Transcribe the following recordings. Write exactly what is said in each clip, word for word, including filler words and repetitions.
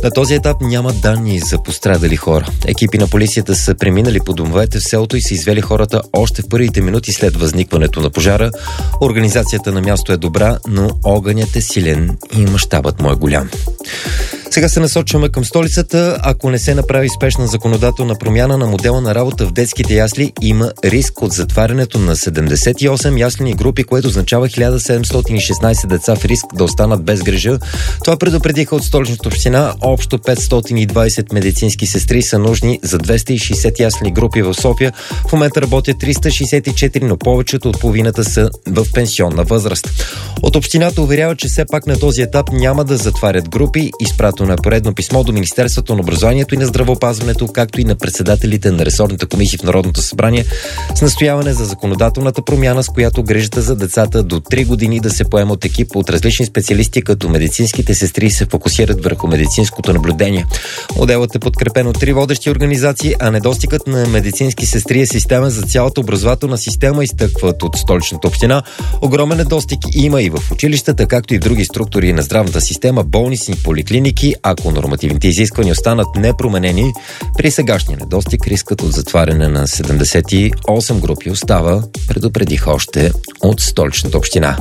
На този етап няма данни за пострадали хора. Екипи на полицията са преминали по домовете в селото и са извели хората още в първите минути след възникването на пожара. Организацията на място е добра, но огънят е силен и мащабът му е голям. Сега се насочваме към столицата. Ако не се направи спешна законодателна промяна на модела на работа в детските ясли, има риск от затварянето на седемдесет и осем яслени групи, което означава хиляда седемстотин и шестнадесет деца в риск да останат без грижа. Това предупредиха от Столичната община. Общо петстотин и двадесет медицински сестри са нужни за двеста и шестдесет яслени групи в София. В момента работят триста шестдесет и четири, но повечето от половината са в пенсионна възраст. От общината уверява, че все пак на този етап няма да затварят групи. Изпратено на поредно писмо до Министерството на образованието и на здравеопазването, както и на председателите на ресорната комисия в Народното събрание, с настояване за законодателната промяна, с която грижата за децата до три години да се поема от екип от различни специалисти, като медицинските сестри се фокусират върху медицинското наблюдение. Моделът е подкрепен от три водещи организации, а недостигът на медицински сестри е система за цялата образователна система, изтъкват от Столичната община. Огромен недостиг има и в училищата, както и в други структури на здравната система, болници, поликлиники. Ако нормативните изисквания останат непроменени, при сегашния недостиг рискът от затваряне на седемдесет и осем групи остава, предупредиха още от Столичната община.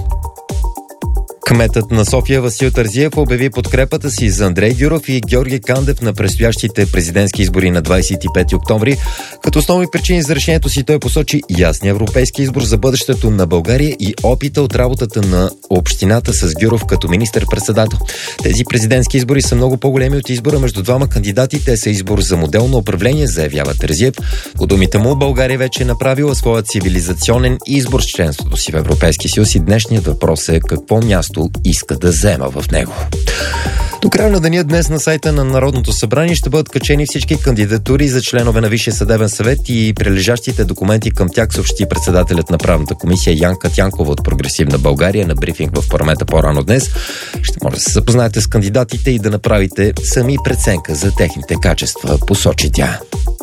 Кметът на София Васил Терзиев обяви подкрепата си за Андрей Гюров и Георги Кандев на предстоящите президентски избори на двадесет и пети октомври. Като основни причини за решението си той посочи ясния европейски избор за бъдещето на България и опита от работата на общината с Гюров като министър-председател. Тези президентски избори са много по-големи от избора между двама кандидати. Те са избор за модел на управление, заявява Терзиев. По думите му, България вече е направила своя цивилизационен избор с членството си в Европейския съюз и днешният въпрос е какво място иска да взема в него. До края на деня днес на сайта на Народното събрание ще бъдат качени всички кандидатури за членове на Висшия съдебен съвет и прилежащите документи към тях, съобщи председателят на правната комисия Янка Тянкова от Прогресивна България на брифинг в парламента по-рано днес. Ще може да се запознаете с кандидатите и да направите сами преценка за техните качества, посочи тя.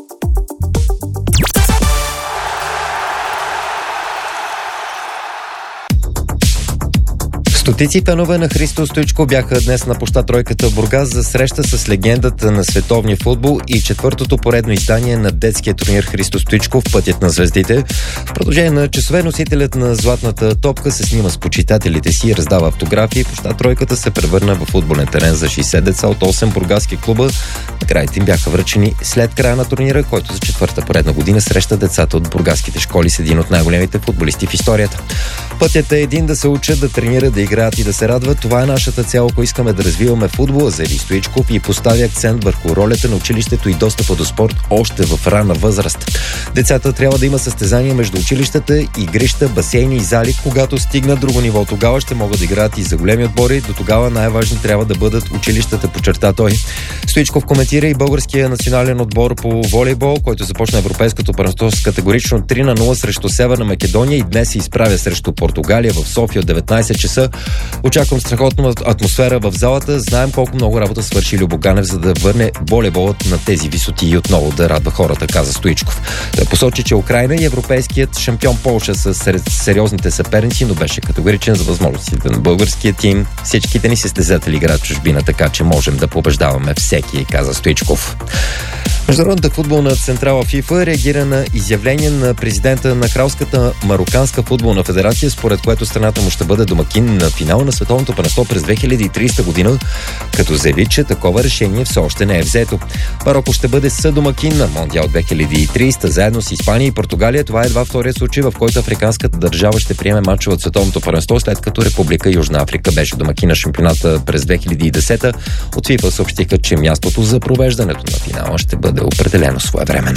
Стотици фенове на Христо Стоичков бяха днес на площад Тройката в Бургас за среща с легендата на световния футбол и четвъртото поредно издание на детския турнир Христо Стоичков «Пътят на звездите». В продължение на часове носителят на златната топка се снима с почитателите си и раздава автографии. Площад Тройката се превърна в футболен терен за шейсет деца от осем бургаски клуба. Наградите им бяха връчени след края на турнира, който за четвърта поредна година среща децата от бургаските школи с един от най-големите футболисти в историята. Пътят е един да се учат, да тренират, да играят и да се радват. Това е нашата цел, ако искаме да развиваме футбола, заяви Стоичков и постави акцент върху ролята на училището и достъпа до спорт още в ранна възраст. Децата трябва да има състезания между училищата, игрища, басейни и зали. Когато стигнат друго ниво, тогава ще могат да играят и за големи отбори. До тогава най-важни трябва да бъдат училищата, подчерта той. Стоичков коментира и българския национален отбор по волейбол, който започна европейското първенство с категорично три на нула срещу Северна Македония и днес се изправя срещу Португалия в София от деветнадесет часа. Очаквам страхотна атмосфера в залата. Знаем колко много работа свърши Любо Ганев, за да върне волейболът на тези висоти и отново да радва хората, каза Стоичков. Той посочи, че Украйна и европейският шампион Полша са сред сериозните съперници, но беше категоричен за възможностите на българския тим. Всичките ни състезатели играят в чужбина, така че можем да побеждаваме всеки, каза Стоичков. Международната футболна централа ФИФА реагира на изявление на президента на Кралската мароканска футболна федерация, според което страната му ще бъде домакин на финал на световното първенство през две хиляди и тридесета година, като заяви, че такова решение все още не е взето. Мароко ще бъде съдомакин на Мондиал две хиляди и тридесета заедно с Испания и Португалия. Това е едва втория случай, в който африканската държава ще приеме мачове от световното първенство, след като Република Южна Африка беше домакин на шампионата през две хиляди и десета. От ФИФА съобщиха, че мястото за провеждането на финала ще бъде определено своевременно.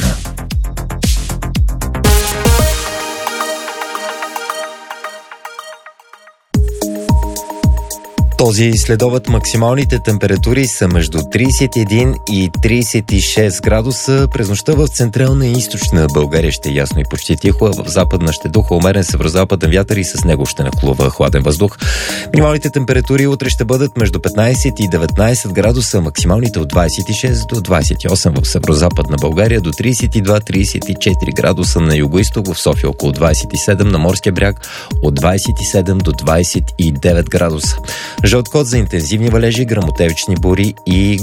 Този следобед максималните температури са между тридесет и един и тридесет и шест градуса. През нощта в централна и източна България ще е ясно и почти тихо, а в западна ще духа умерен северозападен вятър и с него ще нахлува хладен въздух. Минималните температури утре ще бъдат между петнадесет и деветнадесет градуса, максималните от двадесет и шест до двадесет и осем в северозападна България, до тридесет и два до тридесет и четири градуса на югоизток, в София около двадесет и седем, на морския бряг от двадесет и седем до двадесет и девет градуса. Жълт код за интензивни валежи, гръмотевични бури и